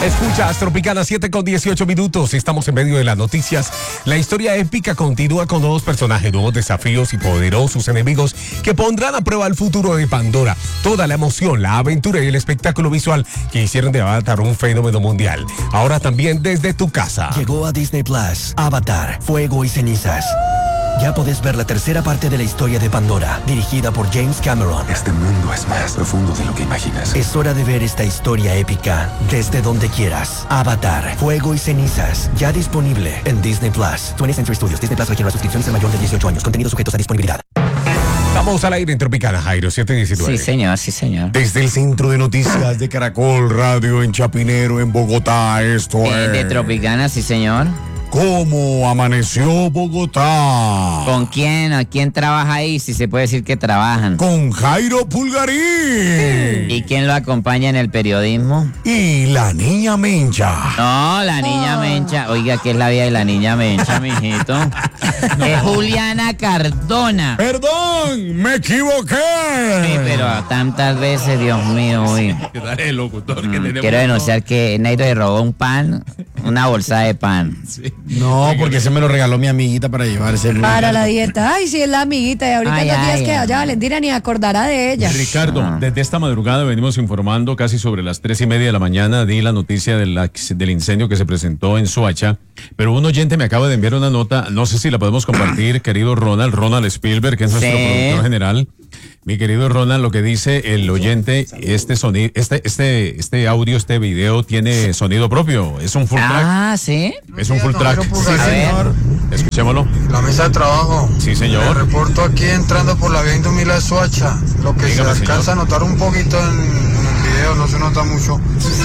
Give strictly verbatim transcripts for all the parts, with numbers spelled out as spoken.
Escuchas Tropicana siete con dieciocho minutos. Estamos en medio de las noticias. La historia épica continúa con nuevos personajes, nuevos desafíos y poderosos enemigos que pondrán a prueba el futuro de Pandora. Toda la emoción, la aventura y el espectáculo visual que hicieron de Avatar un fenómeno mundial. Ahora también desde tu casa. Llegó a Disney Plus, Avatar, Fuego y Cenizas. Ya podés ver la tercera parte de la historia de Pandora, dirigida por James Cameron. Este mundo es más profundo de lo que imaginas. Es hora de ver esta historia épica desde donde quieras. Avatar, Fuego y Cenizas, ya disponible en Disney Plus. twentieth Century Studios. Disney Plus requiere una suscripción de mayor de dieciocho años. Contenidos sujetos a disponibilidad. Estamos al aire en Tropicana, Jairo, siete diecinueve. Sí, señor, sí, señor. Desde el Centro de Noticias de Caracol Radio en Chapinero, en Bogotá, esto Eh, es... de Tropicana, sí, señor. ¿Cómo amaneció Bogotá? ¿Con quién? ¿A quién trabaja ahí? Si se puede decir que trabajan. Con Jairo Pulgarín. ¿Y quién lo acompaña en el periodismo? Y la niña Mencha. No, la niña Mencha. Oiga, ¿qué es la vida de la niña Mencha, mijito? No. Es Juliana Cardona. Perdón, me equivoqué. Sí, pero tantas veces, Dios mío, uy. El locutor que Mm, tenemos. quiero denunciar que Neiro le robó un pan, una bolsa de pan. Sí. No, porque ese me lo regaló mi amiguita para llevarse. Para la dieta. Ay, sí, es la amiguita. Y ahorita Ay, en dos días ay, que ay. vaya Valentina ni acordará de ella. Ricardo, Ah. desde esta madrugada venimos informando casi sobre las tres y media de la mañana. Di la noticia del, ac- del incendio que se presentó en Soacha, pero un oyente me acaba de enviar una nota, no sé si la podemos compartir, querido Ronald, Ronald Spielberg, que es nuestro Sí. productor general. Mi querido Ronald, lo que dice el oyente, este sonido, este, este, este audio, este video tiene sonido propio, es un full track. Ah, ¿sí? Es un full track. Sí, señor. Escuchémoslo. La mesa de trabajo. Sí, Me señor. reporto aquí entrando por la avenida Humila de Soacha. Lo que Dígame, se alcanza señor. a notar un poquito en, en el video, no se nota mucho,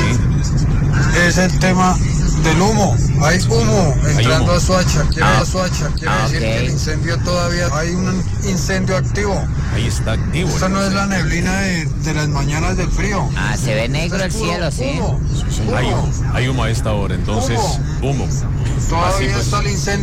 Sí. es el tema del humo. Hay humo entrando humo. a Soacha. Quiere Ah. a Soacha. Quiere Ah, decir ok. que el incendio todavía hay un incendio activo. Ahí está activo. Esta no es la neblina de, de las mañanas del frío. Ah, se ve negro el Es puro cielo, sí. humo, Hay, humo. hay humo a esta hora, entonces, humo. Así Todavía pues. está el incendio.